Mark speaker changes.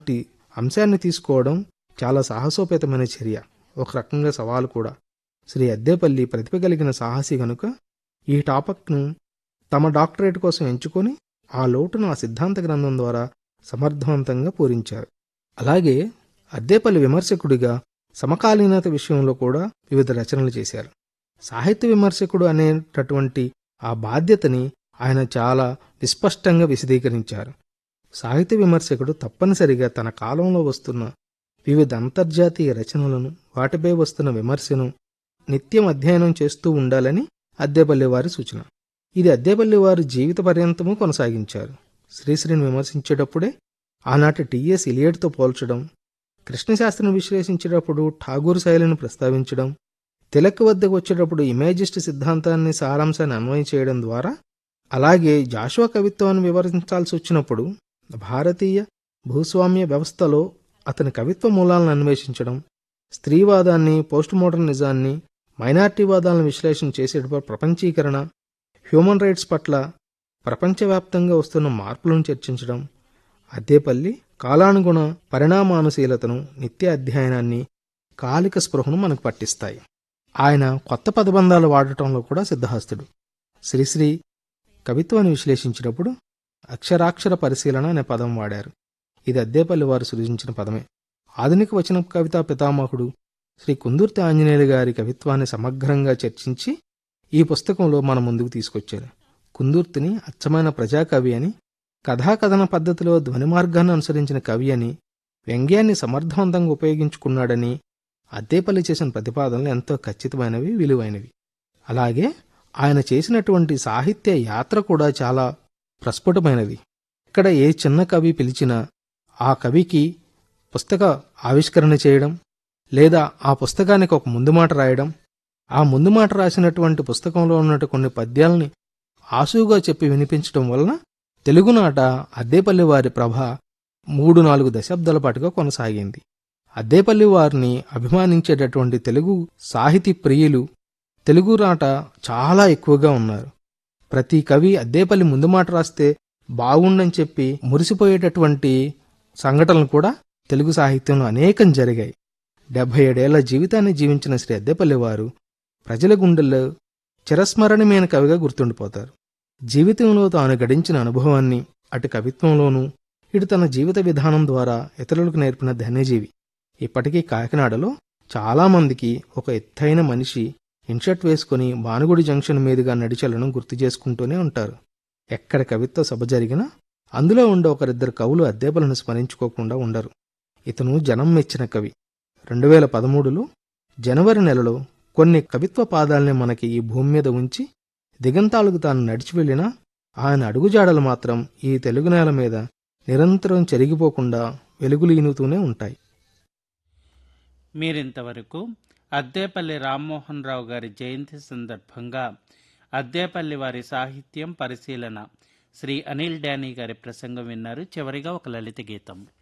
Speaker 1: ఈ అంశాన్ని తీసుకోవడం చాలా సాహసోపేతమైన చర్య, ఒక రకంగా సవాలు కూడా. శ్రీ అద్దేపల్లి ప్రతిభ కలిగిన సాహసి గనుక ఈ టాపిక్ను తమ డాక్టరేట్ కోసం ఎంచుకొని ఆ లోటును ఆ సిద్ధాంత గ్రంథం ద్వారా సమర్థవంతంగా పూరించారు. అలాగే అద్దేపల్లి విమర్శకుడిగా సమకాలీనత విషయంలో కూడా వివిధ రచనలు చేశారు. సాహిత్య విమర్శకుడు అనేటటువంటి ఆ బాధ్యతని ఆయన చాలా విస్పష్టంగా విశదీకరించారు. సాహిత్య విమర్శకుడు తప్పనిసరిగా తన కాలంలో వస్తున్న వివిధ అంతర్జాతీయ రచనలను, వాటిపై వస్తున్న విమర్శను నిత్యం అధ్యయనం చేస్తూ ఉండాలని అద్దేపల్లి వారి సూచన. ఇది అద్దేపల్లి వారు జీవిత పర్యంతము కొనసాగించారు. శ్రీశ్రీని విమర్శించేటప్పుడే ఆనాటి టిఎస్ ఇలియడ్తో పోల్చడం, కృష్ణశాస్త్రిని విశ్లేషించేటప్పుడు ఠాగూర్ శైలిని ప్రస్తావించడం, తిలక్ వద్దకు వచ్చేటప్పుడు ఇమేజిస్ట్ సిద్ధాంతాన్ని సారాంశాన్ని అన్వయం చేయడం ద్వారా, అలాగే జాషువా కవిత్వాన్ని వివరించాల్సి వచ్చినప్పుడు భారతీయ భూస్వామ్య వ్యవస్థలో అతని కవిత్వ మూలాలను అన్వేషించడం, స్త్రీవాదాన్ని, పోస్ట్ మోడర్నిజాన్ని, మైనార్టీవాదాలను విశ్లేషణ చేసేటప్పుడు ప్రపంచీకరణ, హ్యూమన్ రైట్స్ పట్ల ప్రపంచవ్యాప్తంగా వస్తున్న మార్పులను చర్చించడం, అద్దేపల్లి కాలానుగుణ పరిణామానుశీలతను, నిత్య అధ్యయనాన్ని, కాలిక స్పృహను మనకు పట్టిస్తాయి. ఆయన కొత్త పదబంధాలు వాడటంలో కూడా సిద్ధహస్తుడు. శ్రీశ్రీ కవిత్వాన్ని విశ్లేషించినప్పుడు అక్షరాక్షర పరిశీలన అనే పదం వాడారు. ఇది అద్దేపల్లి వారు సృజించిన పదమే. ఆధునిక వచన కవితా పితామహుడు శ్రీ కుందుర్తి ఆంజనేయులు గారి కవిత్వాన్ని సమగ్రంగా చర్చించి ఈ పుస్తకంలో మన ముందుకు తీసుకొచ్చారు. కుందుర్తిని అచ్చమైన ప్రజాకవి అని, కథాకథన పద్ధతిలో ధ్వని మార్గాన్ని అనుసరించిన కవి అని, వ్యంగ్యాన్ని సమర్థవంతంగా ఉపయోగించుకున్నాడని అద్దేపల్లి చేసిన ప్రతిపాదనలు ఎంతో ఖచ్చితమైనవి, విలువైనవి. అలాగే ఆయన చేసినటువంటి సాహిత్య యాత్ర కూడా చాలా ప్రస్ఫుటమైనది. ఇక్కడ ఏ చిన్న కవి పిలిచినా ఆ కవికి పుస్తక ఆవిష్కరణ చేయడం, లేదా ఆ పుస్తకానికి ఒక ముందు మాట రాయడం, ఆ ముందు మాట రాసినటువంటి పుస్తకంలో ఉన్నట్టు కొన్ని పద్యాలని ఆసువుగా చెప్పి వినిపించడం వలన తెలుగునాట అద్దేపల్లి వారి ప్రభ 3-4 దశాబ్దాల పాటుగా కొనసాగింది. అద్దేపల్లి వారిని అభిమానించేటటువంటి తెలుగు సాహితీ ప్రియులు తెలుగు నాట చాలా ఎక్కువగా ఉన్నారు. ప్రతి కవి అద్దేపల్లి ముందు మాట రాస్తే బాగుండని చెప్పి మురిసిపోయేటటువంటి సంఘటనలు కూడా తెలుగు సాహిత్యంలో అనేకం జరిగాయి. 77 ఏళ్ల జీవితాన్ని జీవించిన శ్రీ అద్దేపల్లి వారు ప్రజల గుండెల్లో చిరస్మరణీయమైన కవిగా గుర్తుండిపోతారు. జీవితంలో తాను గడించిన అనుభవాన్ని అటు కవిత్వంలోనూ, ఇటు తన జీవిత విధానం ద్వారా ఇతరులకు నేర్పిన ధన్యజీవి. ఇప్పటికీ కాకినాడలో చాలామందికి ఒక ఎత్తైన మనిషి ఇన్షర్ట్ వేసుకుని భానుగుడి జంక్షన్ మీదుగా నడిచెళ్లడం గుర్తు చేసుకుంటూనే ఉంటారు. ఎక్కడ కవిత్వ సభ జరిగినా అందులో ఉండే ఒకరిద్దరు కవులు అద్దేపల్లిని స్మరించుకోకుండా ఉండరు. ఇతను జనం మెచ్చిన కవి. 2013లో జనవరి నెలలో కొన్ని కవిత్వ పాదాల్ని మనకి ఈ భూమి మీద ఉంచి దిగంతాలకు తాను నడిచి వెళ్ళినా ఆయన అడుగుజాడలు మాత్రం ఈ తెలుగు నేల మీద నిరంతరం చెరిగిపోకుండా వెలుగులీనుతూనే ఉంటాయి.
Speaker 2: మీరింతవరకు అద్దేపల్లి రామ్మోహన్ రావు గారి జయంతి సందర్భంగా అద్దేపల్లి వారి సాహిత్యం పరిశీలన శ్రీ అనిల్ డానీ గారి ప్రసంగం విన్నారు. చివరిగా ఒక లలిత గీతం.